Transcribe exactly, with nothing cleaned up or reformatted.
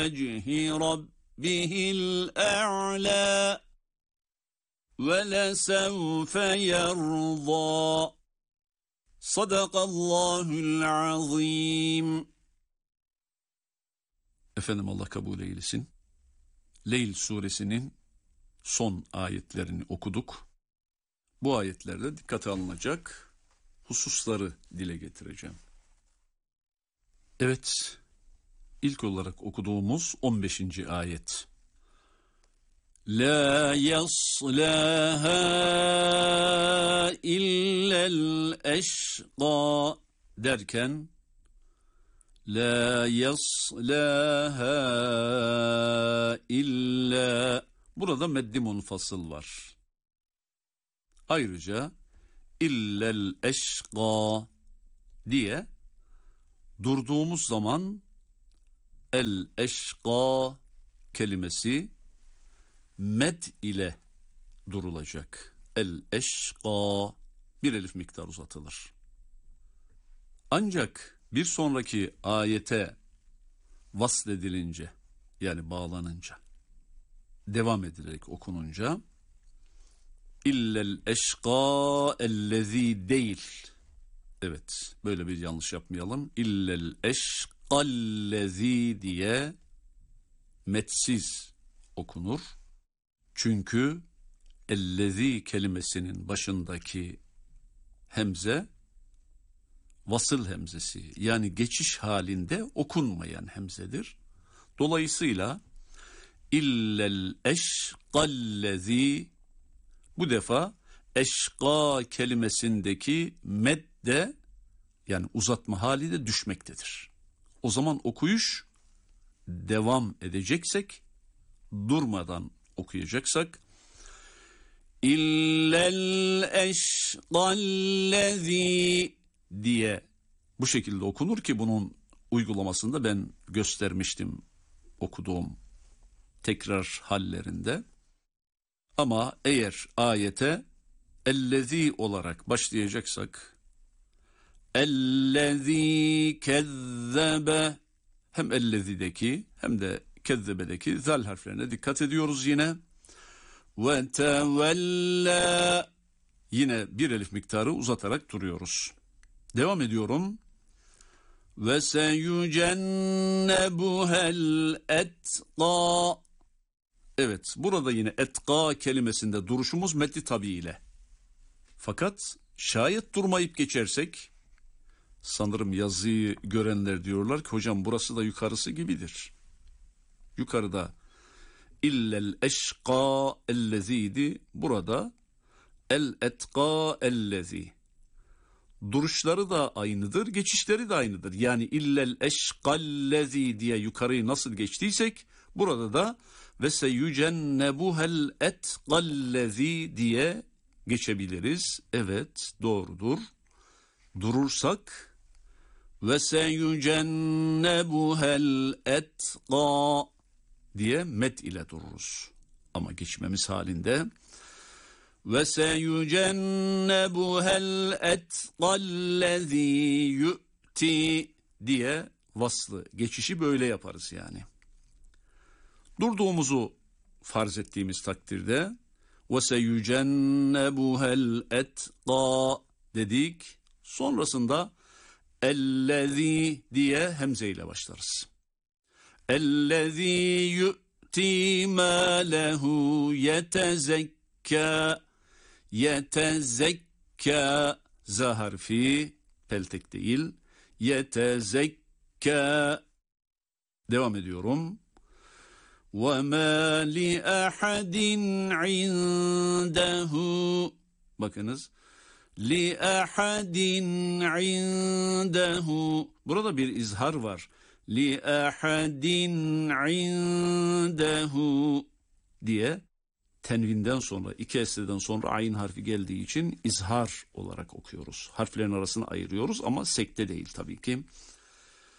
وجه ربه الأعلى ولسوف يرضى صدق الله العظيم. Efendim Allah kabul eylesin. Leyl suresinin son ayetlerini okuduk. Bu ayetlerde dikkate alınacak hususları dile getireceğim. Evet, ilk olarak okuduğumuz on beşinci ayet. La yaslaha illel eşqa derken La yaslaha illa, burada meddi munfasıl var. Ayrıca illel eşqa diye durduğumuz zaman el eşqa kelimesi med ile durulacak. El eşqa bir elif miktar uzatılır. Ancak bir sonraki ayete vasledilince, yani bağlanınca, devam edilerek okununca illel eşqa ellezî değil. Evet, böyle bir yanlış yapmayalım. İllel eşqallezî diye metsiz okunur. Çünkü ellezî kelimesinin başındaki hemze vasıl hemzesi, yani geçiş halinde okunmayan hemzedir. Dolayısıyla illel eşqallezî, bu defa eşqa kelimesindeki medde, yani uzatma hali de düşmektedir. O zaman okuyuş devam edeceksek, durmadan okuyacaksak illel eşqallezî diye bu şekilde okunur ki bunun uygulamasında ben göstermiştim okuduğum tekrar hallerinde. Ama eğer ayete ellezî olarak başlayacaksak ellezî kezzebe, hem ellezîdeki hem de kezzebedeki zal harflerine dikkat ediyoruz yine. Ve tevella, yine bir elif miktarı uzatarak duruyoruz. Devam ediyorum. Ve seyucennebuhel etqa. Evet, burada yine etqa kelimesinde duruşumuz metni tabi ile. Fakat şayet durmayıp geçersek, sanırım yazıyı görenler diyorlar ki hocam burası da yukarısı gibidir. Yukarıda illel eşqa ellezîdi, burada el etqa ellezî. Duruşları da aynıdır, geçişleri de aynıdır. Yani illel eşqallezî diye yukarıyı nasıl geçtiysek, burada da ve seyucennebuhel etqallezî diye geçebiliriz. Evet, doğrudur. Durursak ve seyucennebuhel etqa diye met ile dururuz. Ama geçmemiz halinde ve seyucennebuhel etqallezî yu'ti diye vaslı geçişi böyle yaparız yani. Durduğumuzu farz ettiğimiz takdirde ve seyucennebuhel etqa dedik. Sonrasında ellezî diye hemze ile başlarız. Ellezî yu'ti mâlehu yetezekka. Yetezekka za harfi peltek değil. Yetezekka. Devam ediyorum. وَمَا لِأَحَدٍ عِنْدَهُ. Bakınız. لِأَحَدٍ عِنْدَهُ. Burada bir izhar var. لِأَحَدٍ عِنْدَهُ diye tenvinden sonra, iki esreden sonra ayn harfi geldiği için izhar olarak okuyoruz. Harflerin arasını ayırıyoruz ama sekte değil tabii ki.